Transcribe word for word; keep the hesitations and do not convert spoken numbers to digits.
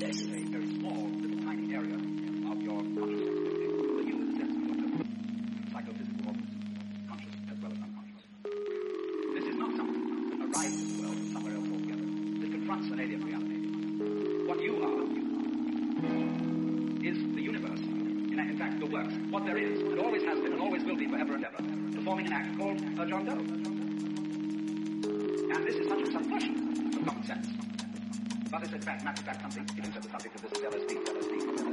This is a very small, little tiny area of your consciousness. The you is a sense of yourself. Psychophysical organism, conscious as well as unconscious. This is not something that arrives in the world from somewhere else altogether. This confronts an alien reality. What you are is the universe. In fact, the works, what there is, and always has been, and always will be forever and ever, performing an act called a John Doe. And this is such a subversion of common sense. But it's in fact, matter of fact, something, it is the subject of this L S D, L S D, L S D.